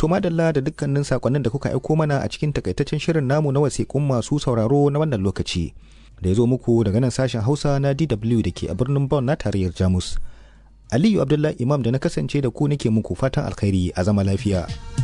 To madalla da dukkanin sakonnin da kuka aiko mana a cikin takaitaccen shirin namu na wasiƙun masu sauraro na wannan lokaci da ya zo muku daga nan sashen Hausa na DW da ke a birnin Bonn na tarayyar Jamus. Aliyu Abdullahi Imam da na kasance da ku nake muku fatan alkhairi a zama lafiya.